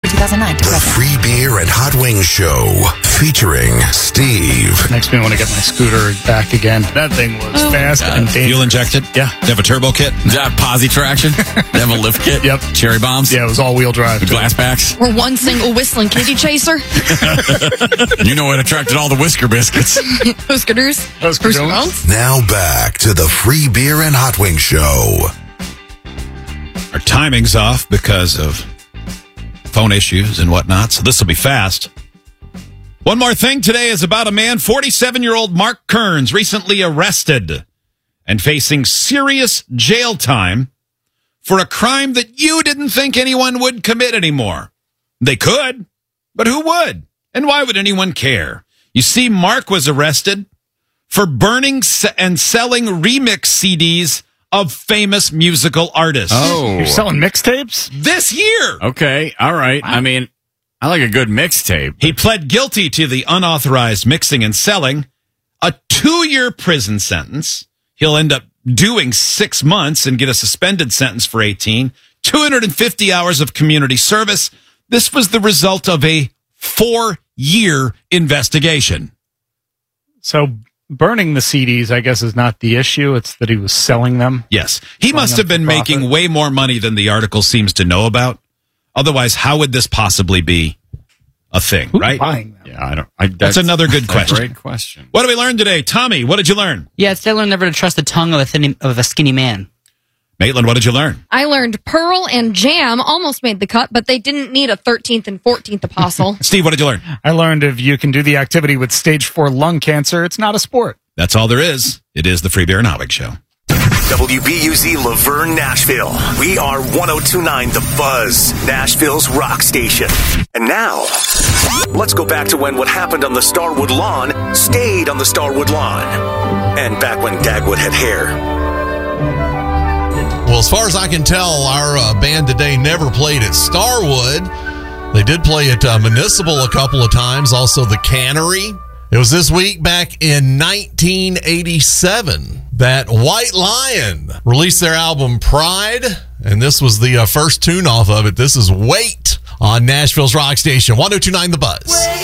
2009 to The present. Free Beer and Hot Wings Show featuring Steve. Makes me want to get my scooter back again. That thing was fast and dangerous. Fuel injected? Yeah. They have a turbo kit? Does that have posi traction? They have a lift kit? Yep. Cherry bombs? Yeah, it was all-wheel drive. Glass packs? Or one single whistling kitty chaser. You know what attracted all the Whisker Biscuits. Huskers. Husker Jones. Now back to the Free Beer and Hot Wings Show. Our timing's off because of phone issues and whatnot, so this will be fast. One more thing today is about a man, 47-year-old Mark Kearns, recently arrested and facing serious jail time for a crime that you didn't think anyone would commit anymore. They could, but who would? And why would anyone care? You see, Mark was arrested for burning and selling remix CDs of famous musical artists. Oh. You're selling mixtapes? This year! Okay, all right. I mean, I like a good mixtape. He pled guilty to the unauthorized mixing and selling, a 2-year prison sentence. He'll end up doing 6 months and get a suspended sentence for 18, 250 hours of community service. This was the result of a 4-year investigation. So burning the CDs, I guess, is not the issue. It's that he was selling them. Yes. He must have been making way more money than the article seems to know about. Otherwise, how would this possibly be a thing, Who's right? buying them? Yeah, That's another good question. Great question. What did we learn today? Tommy, what did you learn? Yeah, it's still never to trust the tongue of a skinny man. Maitland, what did you learn? I learned Pearl and Jam almost made the cut, but they didn't need a 13th and 14th apostle. Steve, what did you learn? I learned if you can do the activity with stage 4 lung cancer, it's not a sport. That's all there is. It is the Free Beer and Hot Wings Show. WBUZ Laverne, Nashville. We are 1029 The Buzz, Nashville's rock station. And now, let's go back to when what happened on the Starwood lawn stayed on the Starwood lawn. And back when Dagwood had hair. Well, as far as I can tell, our band today never played at Starwood. They did play at Municipal a couple of times, also the Cannery. It was this week back in 1987 that White Lion released their album Pride, and this was the first tune off of it. This is Wait on Nashville's rock station, 1029 The Buzz.